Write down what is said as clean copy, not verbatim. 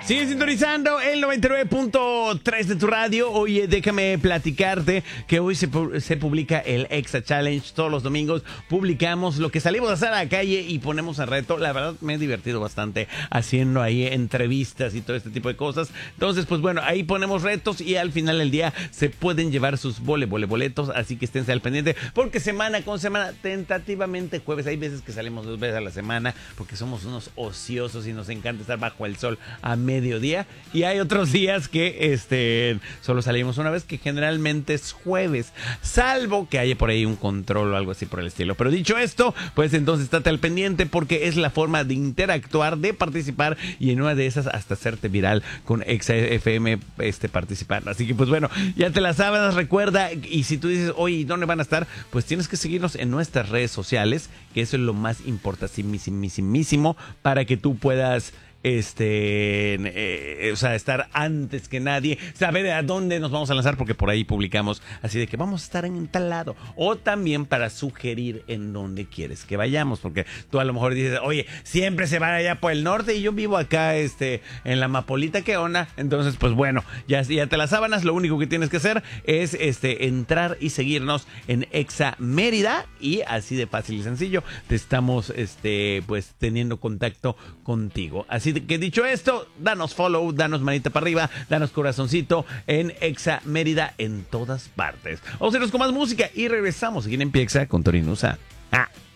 Sigue sintonizando el 99.3 de tu radio. Oye, déjame platicarte que hoy se publica el Exa Challenge. Todos los domingos publicamos lo que salimos a hacer a la calle y ponemos a reto. La verdad me he divertido bastante haciendo ahí entrevistas y todo este tipo de cosas. Entonces, pues bueno, ahí ponemos retos y al final del día se pueden llevar sus boletos. Así que esténse al pendiente porque semana con semana, tentativamente jueves. Hay veces que salimos 2 veces a la semana porque somos unos ociosos y nos encanta estar bajo el sol a mediodía, y hay otros días que solo salimos una vez, que generalmente es jueves, salvo que haya por ahí un control o algo así por el estilo. Pero dicho esto, pues entonces estate al pendiente porque es la forma de interactuar, de participar y en una de esas hasta hacerte viral con Exa FM participando. Así que pues bueno, ya te la sabes, recuerda, y si tú dices, oye, ¿dónde van a estar? Pues tienes que seguirnos en nuestras redes sociales, que eso es lo más importantísimo para que tú puedas estar antes que nadie, saber a dónde nos vamos a lanzar, porque por ahí publicamos así de que vamos a estar en tal lado, o también para sugerir en dónde quieres que vayamos, porque tú a lo mejor dices, oye, siempre se van allá por el norte y yo vivo acá en la Amapolita, ¿qué onda? Entonces pues bueno, ya te las sábanas, lo único que tienes que hacer es entrar y seguirnos en Exa Mérida, y así de fácil y sencillo te estamos pues teniendo contacto contigo. Así que dicho esto, danos follow, danos manita para arriba, danos corazoncito en Exa Mérida en todas partes. Vamos a irnos con más música y regresamos aquí en Exa con Tori Nusa.